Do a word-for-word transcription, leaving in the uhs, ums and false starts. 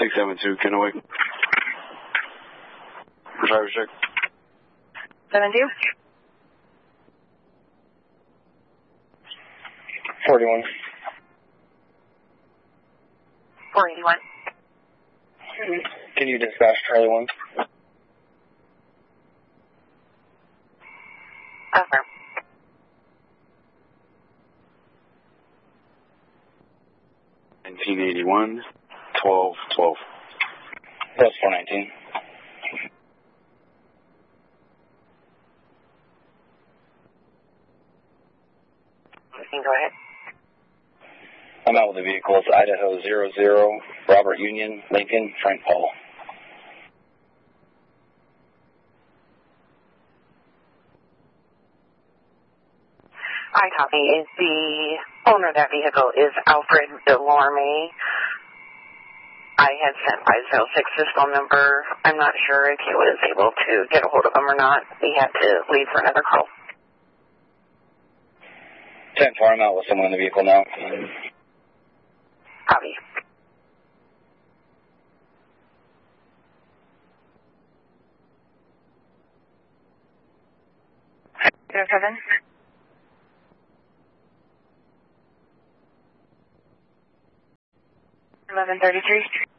six seven two, Kennewick. Driver check. seven two. forty-one. four eighty-one. Can you dispatch Charlie one? Affirm. nineteen eighty-one, twelve twelve. That's four nineteen. You can go ahead. I'm out with the vehicle. It's Idaho zero zero, Robert Union, Lincoln, Frank Paul. I copy. Is the owner of that vehicle is Alfred Delorme. I had sent five zero six his phone number. I'm not sure if he was able to get a hold of him or not. He had to leave for another call. ten four, I'm out with someone in the vehicle now. Copy. zero seven. eleven thirty-three.